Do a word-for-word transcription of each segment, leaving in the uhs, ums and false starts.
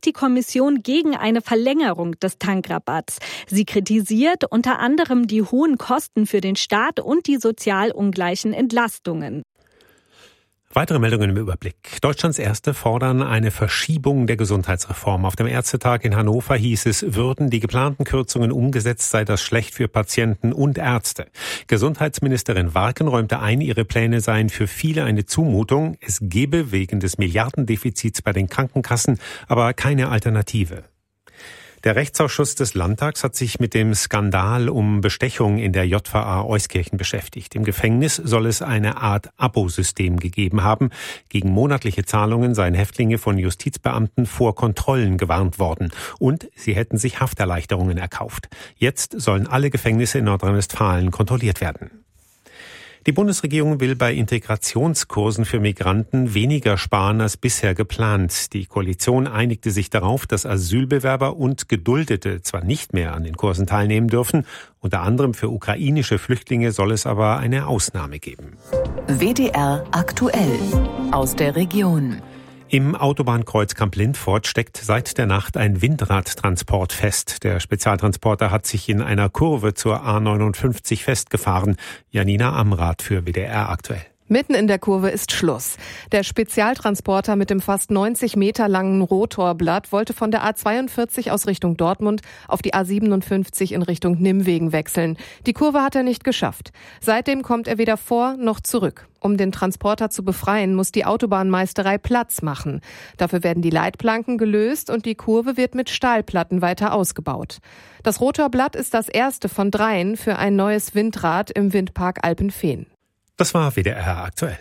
spricht die Kommission gegen eine Verlängerung des Tankrabatts. Sie kritisiert unter anderem die hohen Kosten für den Staat und die sozial ungleichen Entlastungen. Weitere Meldungen im Überblick. Deutschlands Ärzte fordern eine Verschiebung der Gesundheitsreform. Auf dem Ärztetag in Hannover hieß es, würden die geplanten Kürzungen umgesetzt, sei das schlecht für Patienten und Ärzte. Gesundheitsministerin Warken räumte ein, ihre Pläne seien für viele eine Zumutung. Es gebe wegen des Milliardendefizits bei den Krankenkassen aber keine Alternative. Der Rechtsausschuss des Landtags hat sich mit dem Skandal um Bestechung in der J V A Euskirchen beschäftigt. Im Gefängnis soll es eine Art Abosystem gegeben haben. Gegen monatliche Zahlungen seien Häftlinge von Justizbeamten vor Kontrollen gewarnt worden. Und sie hätten sich Hafterleichterungen erkauft. Jetzt sollen alle Gefängnisse in Nordrhein-Westfalen kontrolliert werden. Die Bundesregierung will bei Integrationskursen für Migranten weniger sparen als bisher geplant. Die Koalition einigte sich darauf, dass Asylbewerber und Geduldete zwar nicht mehr an den Kursen teilnehmen dürfen, unter anderem für ukrainische Flüchtlinge soll es aber eine Ausnahme geben. W D R aktuell aus der Region. Im Autobahnkreuz Kamp-Lindfort steckt seit der Nacht ein Windradtransport fest. Der Spezialtransporter hat sich in einer Kurve zur A neunundfünfzig festgefahren. Janina Amrath für W D R aktuell. Mitten in der Kurve ist Schluss. Der Spezialtransporter mit dem fast neunzig Meter langen Rotorblatt wollte von der A zweiundvierzig aus Richtung Dortmund auf die A siebenundfünfzig in Richtung Nimwegen wechseln. Die Kurve hat er nicht geschafft. Seitdem kommt er weder vor noch zurück. Um den Transporter zu befreien, muss die Autobahnmeisterei Platz machen. Dafür werden die Leitplanken gelöst und die Kurve wird mit Stahlplatten weiter ausgebaut. Das Rotorblatt ist das erste von dreien für ein neues Windrad im Windpark Alpenfehn. Das war W D R aktuell.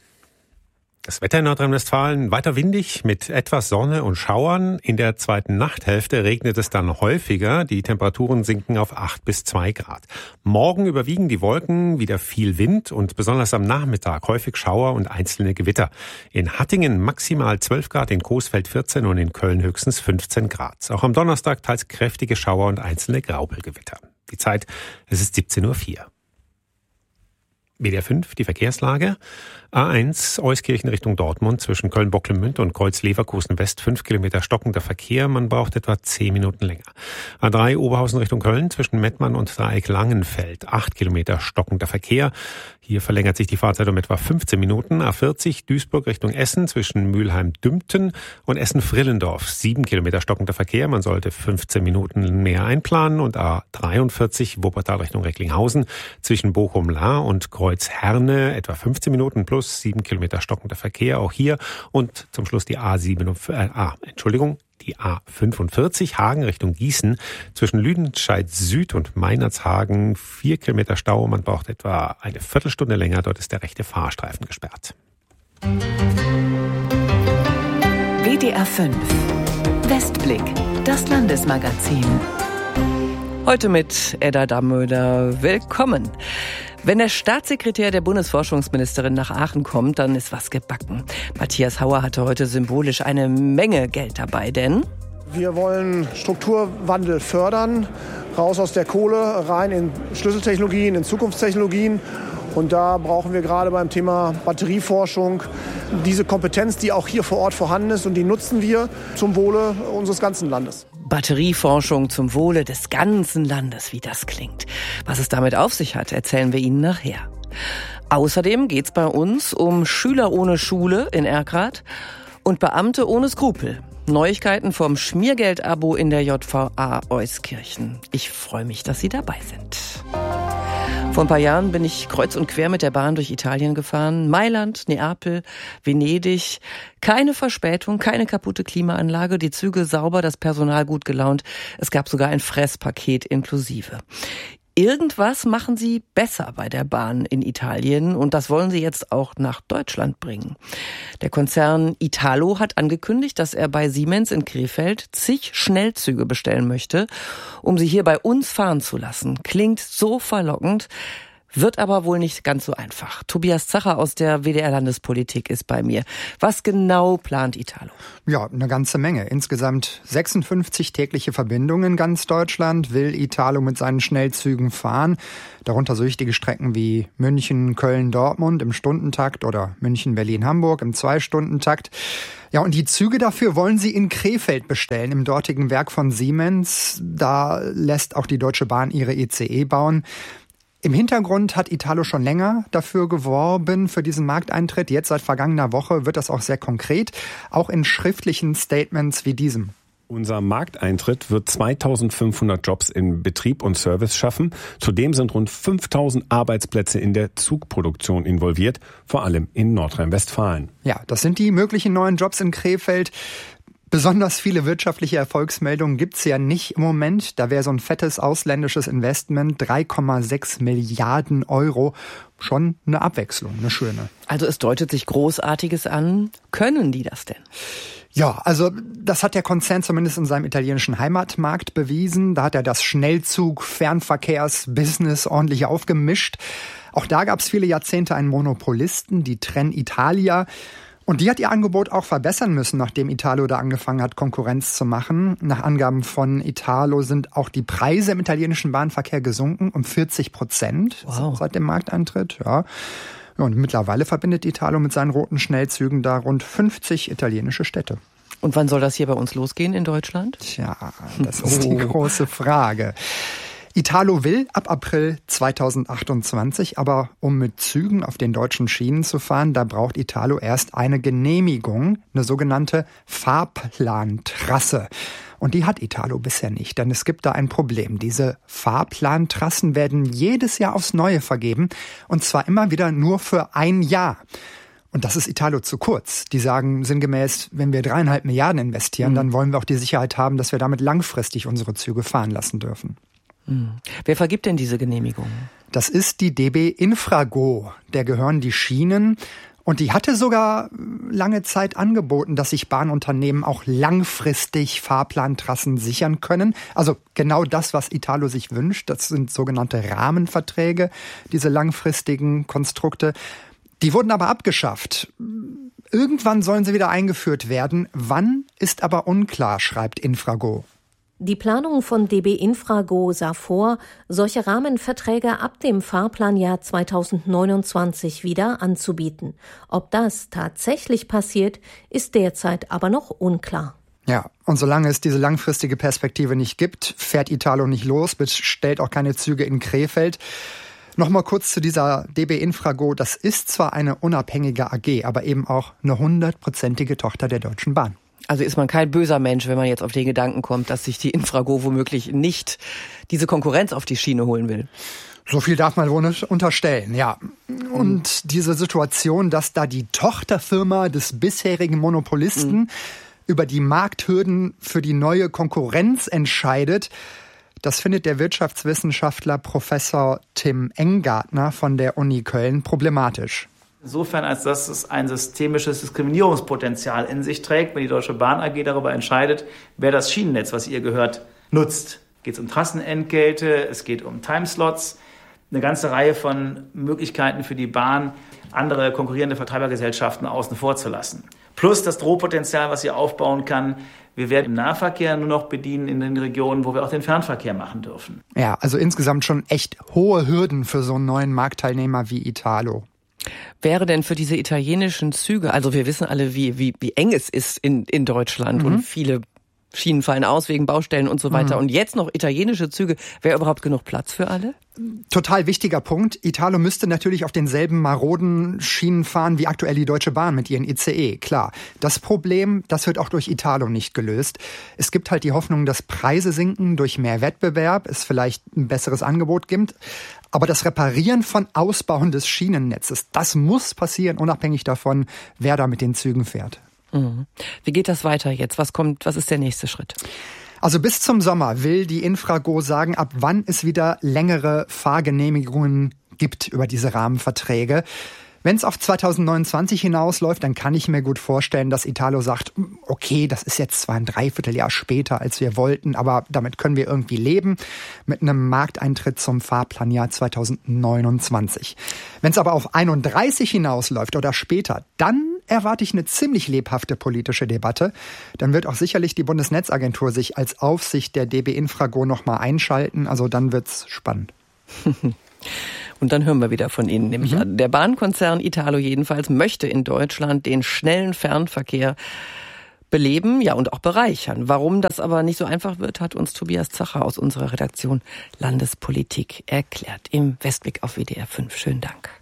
Das Wetter in Nordrhein-Westfalen weiter windig mit etwas Sonne und Schauern. In der zweiten Nachthälfte regnet es dann häufiger. Die Temperaturen sinken auf acht bis zwei Grad. Morgen überwiegen die Wolken, wieder viel Wind und besonders am Nachmittag häufig Schauer und einzelne Gewitter. In Hattingen maximal zwölf Grad, in Coesfeld vierzehn und in Köln höchstens fünfzehn Grad. Auch am Donnerstag teils kräftige Schauer und einzelne Graupelgewitter. Die Zeit, es ist siebzehn Uhr vier. W D R fünf, die Verkehrslage. A eins, Euskirchen Richtung Dortmund, zwischen Köln-Bocklemünd und Kreuz-Leverkusen-West, fünf Kilometer stockender Verkehr. Man braucht etwa zehn Minuten länger. A drei, Oberhausen Richtung Köln, zwischen Mettmann und Dreieck Langenfeld, acht Kilometer stockender Verkehr. Hier verlängert sich die Fahrzeit um etwa fünfzehn Minuten. A vierzig, Duisburg Richtung Essen, zwischen Mülheim-Dümpten und Essen-Frillendorf, sieben Kilometer stockender Verkehr. Man sollte fünfzehn Minuten mehr einplanen. Und A dreiundvierzig, Wuppertal Richtung Recklinghausen, zwischen Bochum-Lahr und Kreuz-Herne, etwa fünfzehn Minuten plus sieben Kilometer stockender Verkehr, auch hier. Und zum Schluss die A siebenundvierzig, äh, A, Entschuldigung, die A fünfundvierzig, Hagen Richtung Gießen, zwischen Lüdenscheid Süd und Meinertshagen, vier Kilometer Stau. Man braucht etwa eine Viertelstunde länger. Dort ist der rechte Fahrstreifen gesperrt. W D R fünf Westblick, das Landesmagazin. Heute mit Edda Dammöder. Willkommen. Wenn der Staatssekretär der Bundesforschungsministerin nach Aachen kommt, dann ist was gebacken. Matthias Hauer hatte heute symbolisch eine Menge Geld dabei, denn wir wollen Strukturwandel fördern, raus aus der Kohle, rein in Schlüsseltechnologien, in Zukunftstechnologien. Und da brauchen wir gerade beim Thema Batterieforschung diese Kompetenz, die auch hier vor Ort vorhanden ist. Und die nutzen wir zum Wohle unseres ganzen Landes. Batterieforschung zum Wohle des ganzen Landes, wie das klingt. Was es damit auf sich hat, erzählen wir Ihnen nachher. Außerdem geht's bei uns um Schüler ohne Schule in Erkrath und Beamte ohne Skrupel. Neuigkeiten vom Schmiergeld-Abo in der J V A Euskirchen. Ich freue mich, dass Sie dabei sind. Vor ein paar Jahren bin ich kreuz und quer mit der Bahn durch Italien gefahren. Mailand, Neapel, Venedig. Keine Verspätung, keine kaputte Klimaanlage, die Züge sauber, das Personal gut gelaunt. Es gab sogar ein Fresspaket inklusive. Irgendwas machen sie besser bei der Bahn in Italien und das wollen sie jetzt auch nach Deutschland bringen. Der Konzern Italo hat angekündigt, dass er bei Siemens in Krefeld zig Schnellzüge bestellen möchte, um sie hier bei uns fahren zu lassen. Klingt so verlockend, wird aber wohl nicht ganz so einfach. Tobias Zacher aus der W D R-Landespolitik ist bei mir. Was genau plant Italo? Ja, eine ganze Menge. Insgesamt sechsundfünfzig tägliche Verbindungen in ganz Deutschland will Italo mit seinen Schnellzügen fahren. Darunter so wichtige Strecken wie München, Köln, Dortmund im Stundentakt oder München, Berlin, Hamburg im Zwei-Stunden-Takt. Ja, und die Züge dafür wollen sie in Krefeld bestellen, im dortigen Werk von Siemens. Da lässt auch die Deutsche Bahn ihre I C E bauen. Im Hintergrund hat Italo schon länger dafür geworben, für diesen Markteintritt. Jetzt seit vergangener Woche wird das auch sehr konkret, auch in schriftlichen Statements wie diesem. Unser Markteintritt wird zweitausendfünfhundert Jobs in Betrieb und Service schaffen. Zudem sind rund fünftausend Arbeitsplätze in der Zugproduktion involviert, vor allem in Nordrhein-Westfalen. Ja, das sind die möglichen neuen Jobs in Krefeld. Besonders viele wirtschaftliche Erfolgsmeldungen gibt's ja nicht im Moment. Da wäre so ein fettes ausländisches Investment, drei Komma sechs Milliarden Euro, schon eine Abwechslung, eine schöne. Also es deutet sich Großartiges an. Können die das denn? Ja, also das hat der Konzern zumindest in seinem italienischen Heimatmarkt bewiesen. Da hat er das Schnellzug-Fernverkehrs-Business ordentlich aufgemischt. Auch da gab es viele Jahrzehnte einen Monopolisten, die Trenitalia. Und die hat ihr Angebot auch verbessern müssen, nachdem Italo da angefangen hat, Konkurrenz zu machen. Nach Angaben von Italo sind auch die Preise im italienischen Bahnverkehr gesunken um vierzig Prozent wow. seit dem Markteintritt. Ja. Und mittlerweile verbindet Italo mit seinen roten Schnellzügen da rund fünfzig italienische Städte. Und wann soll das hier bei uns losgehen in Deutschland? Tja, das ist die große Frage. Italo will ab April zweitausendachtundzwanzig, aber um mit Zügen auf den deutschen Schienen zu fahren, da braucht Italo erst eine Genehmigung, eine sogenannte Fahrplantrasse. Und die hat Italo bisher nicht, denn es gibt da ein Problem. Diese Fahrplantrassen werden jedes Jahr aufs Neue vergeben, und zwar immer wieder nur für ein Jahr. Und das ist Italo zu kurz. Die sagen sinngemäß, wenn wir dreieinhalb Milliarden investieren, mhm. dann wollen wir auch die Sicherheit haben, dass wir damit langfristig unsere Züge fahren lassen dürfen. Mhm. Wer vergibt denn diese Genehmigung? Das ist die D B Infrago. Der gehören die Schienen. Und die hatte sogar lange Zeit angeboten, dass sich Bahnunternehmen auch langfristig Fahrplantrassen sichern können. Also genau das, was Italo sich wünscht. Das sind sogenannte Rahmenverträge, diese langfristigen Konstrukte. Die wurden aber abgeschafft. Irgendwann sollen sie wieder eingeführt werden. Wann ist aber unklar, schreibt Infrago. Die Planung von D B Infrago sah vor, solche Rahmenverträge ab dem Fahrplanjahr zweitausendneunundzwanzig wieder anzubieten. Ob das tatsächlich passiert, ist derzeit aber noch unklar. Ja, und solange es diese langfristige Perspektive nicht gibt, fährt Italo nicht los, bestellt auch keine Züge in Krefeld. Nochmal kurz zu dieser D B Infrago. Das ist zwar eine unabhängige A G, aber eben auch eine hundertprozentige Tochter der Deutschen Bahn. Also ist man kein böser Mensch, wenn man jetzt auf den Gedanken kommt, dass sich die Infrago womöglich nicht diese Konkurrenz auf die Schiene holen will. So viel darf man wohl nicht unterstellen, ja. Und diese Situation, dass da die Tochterfirma des bisherigen Monopolisten mhm. über die Markthürden für die neue Konkurrenz entscheidet, das findet der Wirtschaftswissenschaftler Professor Tim Engartner von der Uni Köln problematisch. Insofern, als dass es ein systemisches Diskriminierungspotenzial in sich trägt, wenn die Deutsche Bahn A G darüber entscheidet, wer das Schienennetz, was ihr gehört, nutzt. Geht es um Trassenentgelte, es geht um Timeslots, eine ganze Reihe von Möglichkeiten für die Bahn, andere konkurrierende Vertreibergesellschaften außen vor zu lassen. Plus das Drohpotenzial, was sie aufbauen kann. Wir werden im Nahverkehr nur noch bedienen in den Regionen, wo wir auch den Fernverkehr machen dürfen. Ja, also insgesamt schon echt hohe Hürden für so einen neuen Marktteilnehmer wie Italo. Wäre denn für diese italienischen Züge, also wir wissen alle, wie, wie, wie eng es ist in, in Deutschland mhm. und viele Schienen fallen aus wegen Baustellen und so weiter. Mhm. Und jetzt noch italienische Züge, wäre überhaupt genug Platz für alle? Total wichtiger Punkt. Italo müsste natürlich auf denselben maroden Schienen fahren wie aktuell die Deutsche Bahn mit ihren I C E, klar. Das Problem, das wird auch durch Italo nicht gelöst. Es gibt halt die Hoffnung, dass Preise sinken durch mehr Wettbewerb, es vielleicht ein besseres Angebot gibt. Aber das Reparieren von Ausbauen des Schienennetzes, das muss passieren, unabhängig davon, wer da mit den Zügen fährt. Mhm. Wie geht das weiter jetzt? Was kommt, was ist der nächste Schritt? Also bis zum Sommer will die Infrago sagen, ab wann es wieder längere Fahrgenehmigungen gibt über diese Rahmenverträge. Wenn es auf zweitausendneunundzwanzig hinausläuft, dann kann ich mir gut vorstellen, dass Italo sagt, okay, das ist jetzt zwar ein Dreivierteljahr später, als wir wollten, aber damit können wir irgendwie leben, mit einem Markteintritt zum Fahrplanjahr zweitausendneunundzwanzig. Wenn es aber auf einunddreißig hinausläuft oder später, dann erwarte ich eine ziemlich lebhafte politische Debatte. Dann wird auch sicherlich die Bundesnetzagentur sich als Aufsicht der D B Infrago nochmal einschalten, also dann wird's spannend. Und dann hören wir wieder von Ihnen, nämlich mhm. der Bahnkonzern Italo jedenfalls möchte in Deutschland den schnellen Fernverkehr beleben, ja, und auch bereichern. Warum das aber nicht so einfach wird, hat uns Tobias Zacher aus unserer Redaktion Landespolitik erklärt. Im Westblick auf W D R fünf. Schönen Dank.